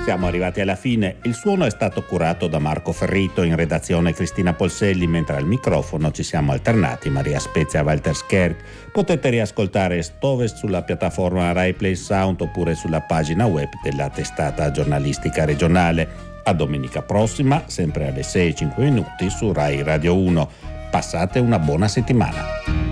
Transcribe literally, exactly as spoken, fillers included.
Siamo arrivati alla fine. Il suono è stato curato da Marco Ferrito, in redazione Cristina Polselli, mentre al microfono ci siamo alternati Maria Spezia e Walter Scherk. Potete riascoltare Stovest sulla piattaforma Rai Play Sound oppure sulla pagina web della testata giornalistica regionale. A domenica prossima, sempre alle sei e cinque minuti su Rai Radio uno. Passate una buona settimana.